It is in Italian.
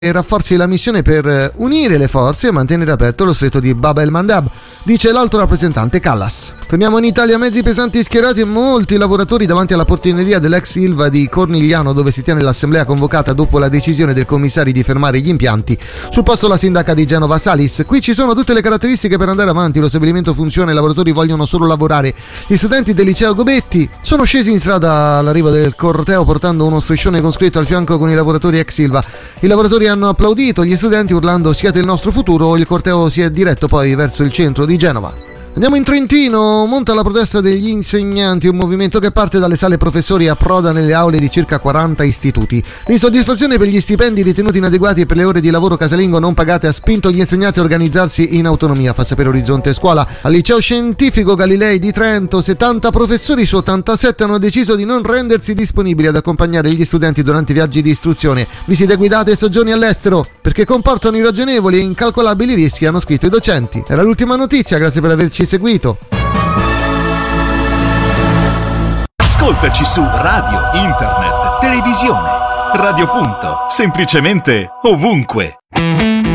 e rafforzi la missione per unire le forze e mantenere aperto lo stretto di Bab el-Mandab, dice l'alto rappresentante Callas. Torniamo in Italia, mezzi pesanti schierati e molti lavoratori davanti alla portineria dell'ex Ilva di Cornigliano, dove si tiene l'assemblea convocata dopo la decisione del commissario di fermare gli impianti. Sul posto la sindaca di Genova Salis. Qui ci sono tutte le caratteristiche per andare avanti, lo stabilimento funziona, i lavoratori vogliono solo lavorare. Gli studenti del liceo Gobetti sono scesi in strada all'arrivo del corteo portando uno striscione con scritto al fianco con i lavoratori ex Ilva. I lavoratori hanno applaudito, gli studenti urlando "siete il nostro futuro". Il corteo si è diretto poi verso il centro di Genova. Andiamo in Trentino, monta la protesta degli insegnanti, un movimento che parte dalle sale professori e approda nelle aule di circa 40 istituti. L'insoddisfazione per gli stipendi ritenuti inadeguati e per le ore di lavoro casalingo non pagate ha spinto gli insegnanti a organizzarsi in autonomia, fa sapere Orizzonte Scuola. Al liceo scientifico Galilei di Trento, 70 professori su 87 hanno deciso di non rendersi disponibili ad accompagnare gli studenti durante i viaggi di istruzione, visite guidate e soggiorni all'estero, perché comportano irragionevoli e incalcolabili rischi, hanno scritto i docenti. Era l'ultima notizia, grazie per averci seguito. Ascoltaci su radio, internet, televisione, Radio Punto, semplicemente ovunque.